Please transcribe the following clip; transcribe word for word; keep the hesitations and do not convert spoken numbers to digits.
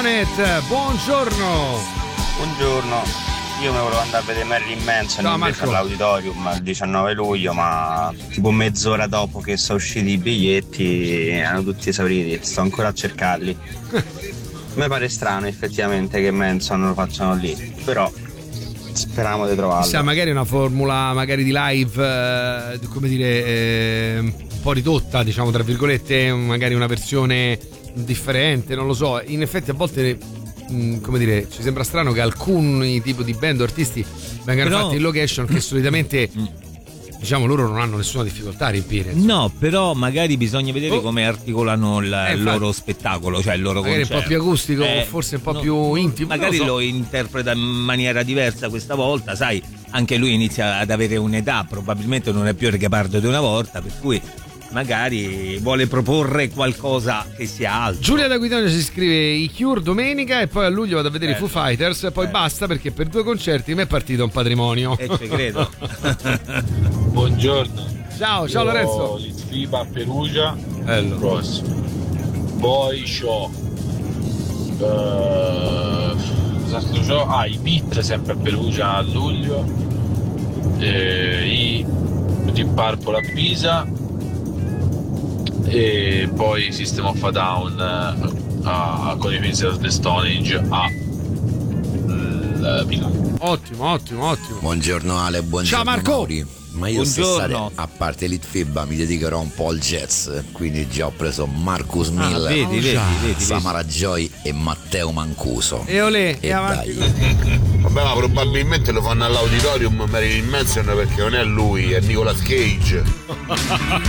Janet, buongiorno. Buongiorno, io mi volevo andare a vedere Marilyn Manson Ciao, invece Marco. all'auditorium il diciannove luglio, ma tipo mezz'ora dopo che sono usciti i biglietti erano tutti esauriti, sto ancora a cercarli. Mi pare strano effettivamente che Manson lo facciano lì, però speriamo di trovarlo. Chissà, magari una formula magari di live, eh, come dire, eh, un po' ridotta, diciamo tra virgolette, magari una versione differente, non lo so. In effetti a volte, mh, come dire, ci sembra strano che alcuni tipi di band o artisti vengano Però... fatti in location che solitamente, diciamo, loro non hanno nessuna difficoltà a riempire. No, però magari bisogna vedere Oh. come articolano il, Eh, il infatti. loro spettacolo, cioè il loro Magari concerto. un po' più acustico, Eh, forse un po' no, più intimo. Magari non lo, lo so. interpreta in maniera diversa questa volta, sai, anche lui inizia ad avere un'età, probabilmente non è più il Ghepardo di una volta, per cui magari vuole proporre qualcosa che sia altro. Giulia da Guidonia ci scrive i Cure domenica e poi a luglio vado a vedere Bello. i Foo Fighters e poi Bello. basta perché per due concerti mi è partito un patrimonio. E ci credo. Buongiorno. Ciao, ciao Lorenzo. L'Itfiba a Perugia. Bello. Prossimo. Poi c'ho. Uh, cos'altro c'ho? Ah, i Beat sempre a Perugia a luglio. Eh, I Deep Purple a Pisa. E poi System of a Down eh, a, con i Queens of the Stone Age a mm, Milano. Ottimo, ottimo, ottimo. Buongiorno Ale, buongiorno Ciao, Marco. Mauri. Ma io Buongiorno. stessere, a parte l'Itfiba, mi dedicherò un po' al jazz, quindi già ho preso Marcus Ah, Miller, vedi, vedi, vedi, vedi. Samara Joy e Matteo Mancuso. E olè, e E avanti dai. così. Vabbè, ma probabilmente lo fanno all'auditorium Marilyn Manson perché non è lui, è Nicolas Cage.